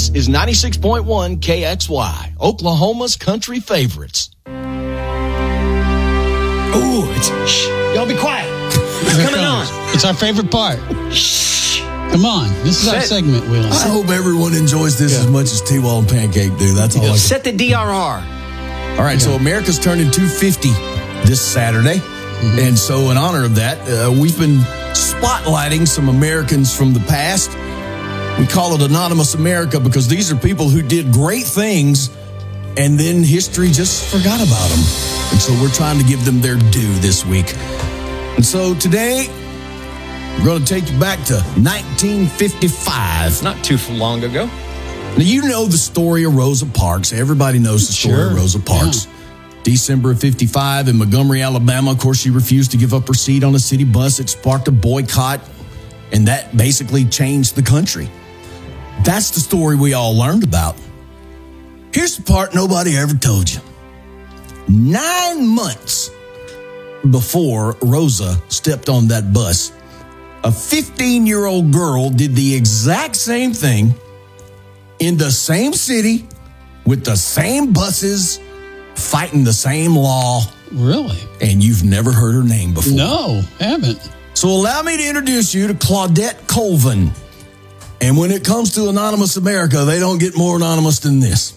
This is 96.1 KXY, Oklahoma's country favorites. Ooh, shh, y'all be quiet. It's coming on. It's our favorite part. Shh. Come on. This is our segment, Will. I hope everyone enjoys this as much as T-Wall and Pancake do. That's all I can. Set the DRR. All right, so America's turning 250 this Saturday. And so in honor of that, we've been spotlighting some Americans from the past. We call it Anonymous America because these are people who did great things and then history just forgot about them. And so we're trying to give them their due this week. And so today, we're going to take you back to 1955. Not too long ago. Now, you know the story of Rosa Parks. Everybody knows the story of Rosa Parks. Yeah. December of 55 in Montgomery, Alabama. Of course, she refused to give up her seat on a city bus. It sparked a boycott, and that basically changed the country. That's the story we all learned about. Here's the part nobody ever told you. 9 months before Rosa stepped on that bus, a 15-year-old girl did the exact same thing in the same city with the same buses, fighting the same law. Really? And you've never heard her name before. No, haven't. So allow me to introduce you to Claudette Colvin. And when it comes to Anonymous America, they don't get more anonymous than this.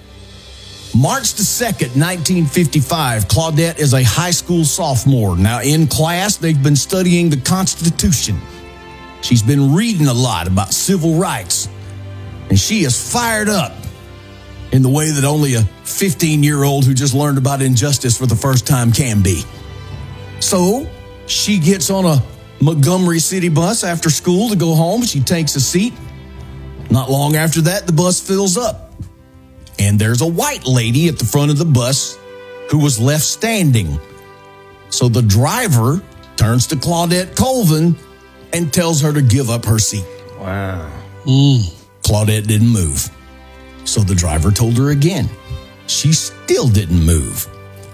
March the 2nd, 1955, Claudette is a high school sophomore. Now, in class, they've been studying the Constitution. She's been reading a lot about civil rights. And she is fired up in the way that only a 15-year-old who just learned about injustice for the first time can be. So, she gets on a Montgomery City bus after school to go home. She takes a seat. Not long after that, the bus fills up. And there's a white lady at the front of the bus who was left standing. So the driver turns to Claudette Colvin and tells her to give up her seat. Wow. Claudette didn't move. So the driver told her again. She still didn't move.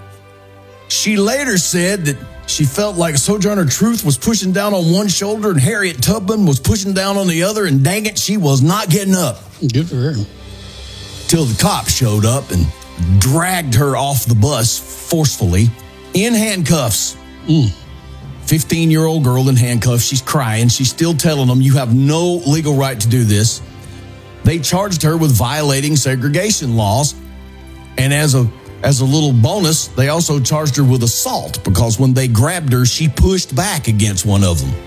She later said that she felt like Sojourner Truth was pushing down on one shoulder and Harriet Tubman was pushing down on the other, and dang it, she was not getting up. Good for her. Till the cops showed up and dragged her off the bus forcefully in handcuffs. 15-year-old girl in handcuffs. She's crying. She's still telling them, you have no legal right to do this. They charged her with violating segregation laws. And as a little bonus, they also charged her with assault because when they grabbed her, she pushed back against one of them.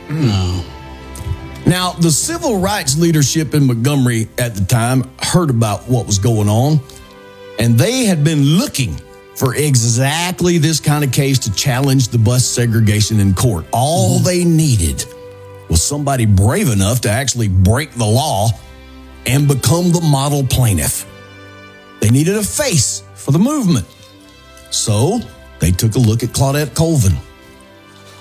Now, the civil rights leadership in Montgomery at the time heard about what was going on, and they had been looking for exactly this kind of case to challenge the bus segregation in court. All they needed was somebody brave enough to actually break the law and become the model plaintiff. They needed a face for the movement. So they took a look at Claudette Colvin.